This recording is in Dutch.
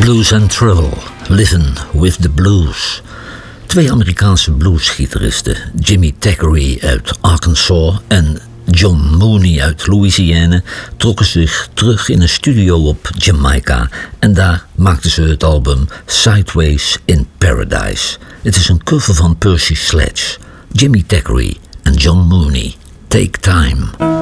Blues and Trouble, Livin' with the Blues. Twee Amerikaanse bluesgitaristen, Jimmy Thackeray uit Arkansas en John Mooney uit Louisiana, trokken zich terug in een studio op Jamaica en daar maakten ze het album Sideways in Paradise. Het is een cover van Percy Sledge, Jimmy Thackeray en John Mooney. Take Time.